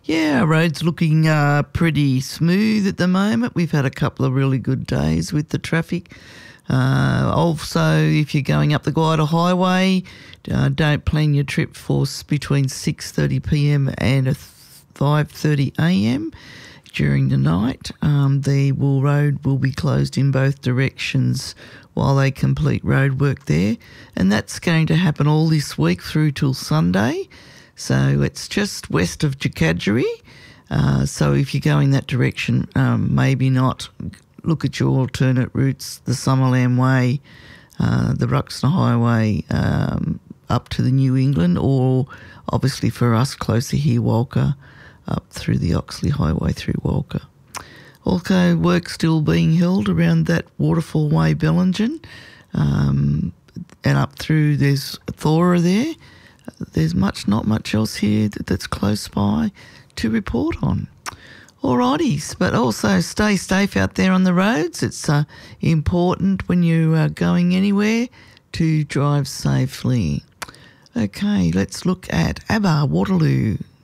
Yeah, our road's looking pretty smooth at the moment. We've had a couple of really good days with the traffic. Also, if you're going up the Guida Highway, don't plan your trip for between 6:30pm and 5:30am during the night. The road will be closed in both directions while they complete road work there, and that's going to happen all this week through till Sunday. So it's just west of Jacadgery. So if you're going that direction, maybe not. Look at your alternate routes, the Summerland Way, the Ruxton Highway up to the New England, or obviously for us closer here, Walker, up through the Oxley Highway through Walker. Also, work still being held around that Waterfall Way, Bellingen, and up through there's Thora there. There's not much else here that's close by to report on. Alrighties, but also stay safe out there on the roads. It's important when you are going anywhere to drive safely. Okay, let's look at ABBA, Waterloo.